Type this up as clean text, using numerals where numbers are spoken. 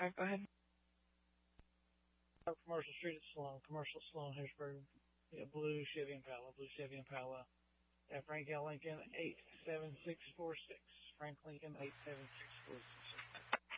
Go ahead. Commercial Street at Sloan, Commercial Sloan, Harrisburg. Yeah, blue Chevy Impala, blue Chevy Impala. Frank L. Lincoln, 87646. Frank Lincoln, 87646.